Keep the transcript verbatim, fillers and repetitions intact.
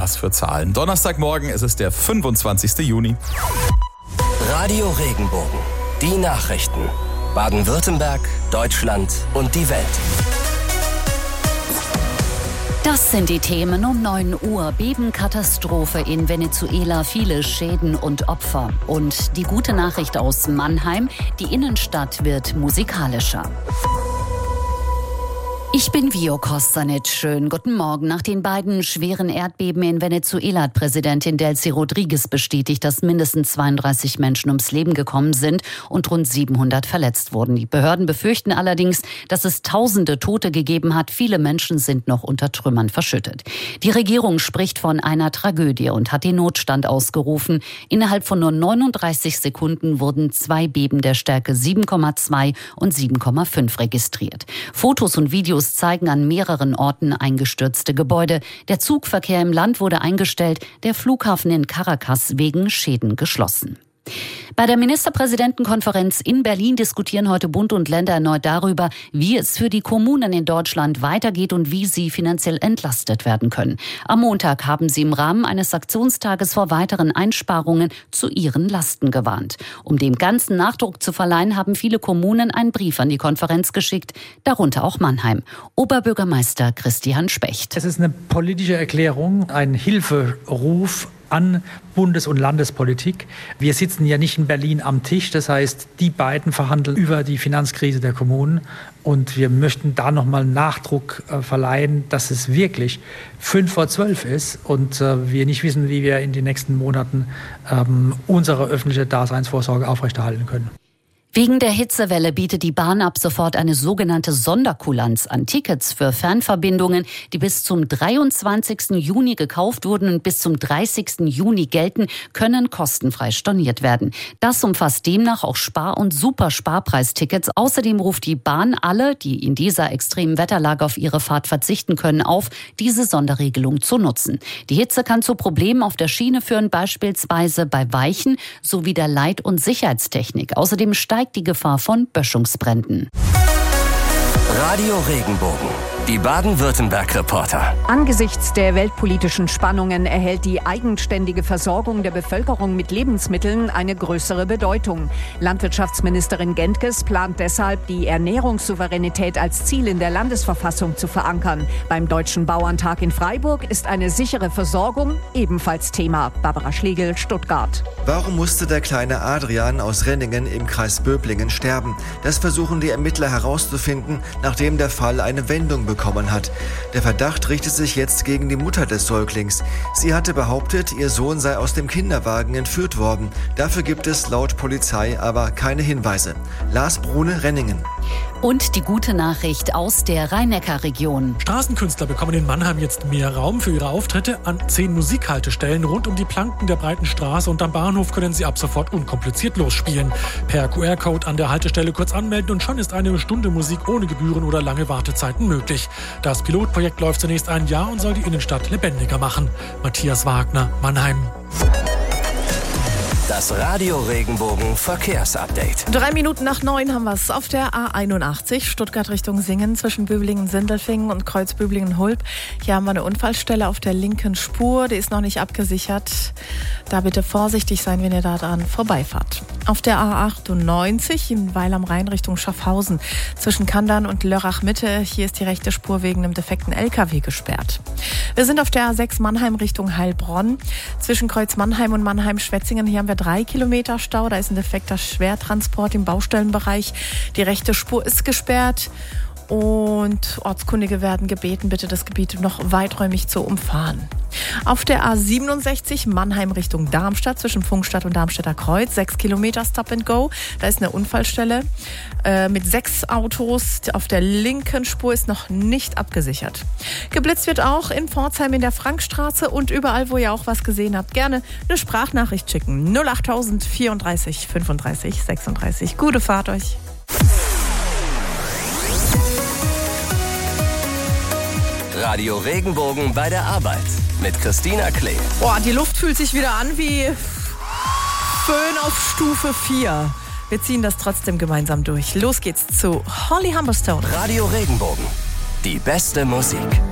was für Zahlen. Donnerstagmorgen, es ist der fünfundzwanzigsten Juni. Radio Regenbogen. Die Nachrichten. Baden-Württemberg, Deutschland und die Welt. Das sind die Themen um neun Uhr. Bebenkatastrophe in Venezuela, viele Schäden und Opfer. Und die gute Nachricht aus Mannheim, die Innenstadt wird musikalischer. Ich bin Vio Kostanic. Schönen guten Morgen. Nach den beiden schweren Erdbeben in Venezuela hat Präsidentin Delcy Rodriguez bestätigt, dass mindestens zweiunddreißig Menschen ums Leben gekommen sind und rund siebenhundert verletzt wurden. Die Behörden befürchten allerdings, dass es tausende Tote gegeben hat. Viele Menschen sind noch unter Trümmern verschüttet. Die Regierung spricht von einer Tragödie und hat den Notstand ausgerufen. Innerhalb von nur neununddreißig Sekunden wurden zwei Beben der Stärke sieben Komma zwei und sieben Komma fünf registriert. Fotos und Videos zeigen an mehreren Orten eingestürzte Gebäude. Der Zugverkehr im Land wurde eingestellt, der Flughafen in Caracas wegen Schäden geschlossen. Bei der Ministerpräsidentenkonferenz in Berlin diskutieren heute Bund und Länder erneut darüber, wie es für die Kommunen in Deutschland weitergeht und wie sie finanziell entlastet werden können. Am Montag haben sie im Rahmen eines Aktionstages vor weiteren Einsparungen zu ihren Lasten gewarnt. Um dem Ganzen Nachdruck zu verleihen, haben viele Kommunen einen Brief an die Konferenz geschickt, darunter auch Mannheim. Oberbürgermeister Christian Specht. Es ist eine politische Erklärung, ein Hilferuf an Bundes- und Landespolitik. Wir sitzen ja nicht in Berlin am Tisch, das heißt, die beiden verhandeln über die Finanzkrise der Kommunen und wir möchten da nochmal Nachdruck äh, verleihen, dass es wirklich fünf vor zwölf ist und äh, wir nicht wissen, wie wir in den nächsten Monaten ähm, unsere öffentliche Daseinsvorsorge aufrechterhalten können. Wegen der Hitzewelle bietet die Bahn ab sofort eine sogenannte Sonderkulanz an. Tickets für Fernverbindungen, die bis zum dreiundzwanzigsten Juni gekauft wurden und bis zum dreißigsten Juni gelten, können kostenfrei storniert werden. Das umfasst demnach auch Spar- und Supersparpreistickets. Außerdem ruft die Bahn alle, die in dieser extremen Wetterlage auf ihre Fahrt verzichten können, auf, diese Sonderregelung zu nutzen. Die Hitze kann zu Problemen auf der Schiene führen, beispielsweise bei Weichen sowie der Leit- und Sicherheitstechnik. Außerdem steigt die Gefahr von Böschungsbränden. Radio Regenbogen. Die Baden-Württemberg-Reporter. Angesichts der weltpolitischen Spannungen erhält die eigenständige Versorgung der Bevölkerung mit Lebensmitteln eine größere Bedeutung. Landwirtschaftsministerin Gentges plant deshalb, die Ernährungssouveränität als Ziel in der Landesverfassung zu verankern. Beim Deutschen Bauerntag in Freiburg ist eine sichere Versorgung ebenfalls Thema. Barbara Schlegel, Stuttgart. Warum musste der kleine Adrian aus Renningen im Kreis Böblingen sterben? Das versuchen die Ermittler herauszufinden, nachdem der Fall eine Wendung bekommen hat. Der Verdacht richtet sich jetzt gegen die Mutter des Säuglings. Sie hatte behauptet, ihr Sohn sei aus dem Kinderwagen entführt worden. Dafür gibt es laut Polizei aber keine Hinweise. Lars Brune, Renningen. Und die gute Nachricht aus der Rhein-Neckar-Region. Straßenkünstler bekommen in Mannheim jetzt mehr Raum für ihre Auftritte. An zehn Musikhaltestellen rund um die Planken der Breiten Straße und am Bahnhof können sie ab sofort unkompliziert losspielen. Per Q R-Code an der Haltestelle kurz anmelden und schon ist eine Stunde Musik ohne Gebühren oder lange Wartezeiten möglich. Das Pilotprojekt läuft zunächst ein Jahr und soll die Innenstadt lebendiger machen. Matthias Wagner, Mannheim. Das Radio Regenbogen Verkehrsupdate. Drei Minuten nach neun haben wir es auf der A einundachtzig, Stuttgart Richtung Singen, zwischen Böblingen-Sindelfingen und Kreuz-Böblingen-Hulb. Hier haben wir eine Unfallstelle auf der linken Spur, die ist noch nicht abgesichert. Da bitte vorsichtig sein, wenn ihr da dran vorbeifahrt. Auf der A achtundneunzig in Weil am Rhein Richtung Schaffhausen, zwischen Kandern und Lörrach-Mitte. Hier ist die rechte Spur wegen einem defekten L K W gesperrt. Wir sind auf der A sechs Mannheim Richtung Heilbronn, zwischen Kreuz Mannheim und Mannheim-Schwetzingen. Hier haben wir drei Kilometer Stau, da ist ein defekter Schwertransport im Baustellenbereich. Die rechte Spur ist gesperrt und Ortskundige werden gebeten, bitte das Gebiet noch weiträumig zu umfahren. Auf der A siebenundsechzig Mannheim Richtung Darmstadt, zwischen Pfungstadt und Darmstädter Kreuz, sechs Kilometer Stop and Go. Da ist eine Unfallstelle äh, mit sechs Autos. Auf der linken Spur ist noch nicht abgesichert. Geblitzt wird auch in Pforzheim in der Frankstraße und überall, wo ihr auch was gesehen habt, gerne eine Sprachnachricht schicken. null achttausend vierunddreißig fünfunddreißig sechsunddreißig. Gute Fahrt euch. Radio Regenbogen bei der Arbeit mit Christina Klee. Boah, die Luft fühlt sich wieder an wie Föhn auf Stufe vier. Wir ziehen das trotzdem gemeinsam durch. Los geht's zu Holly Humberstone. Radio Regenbogen. Die beste Musik.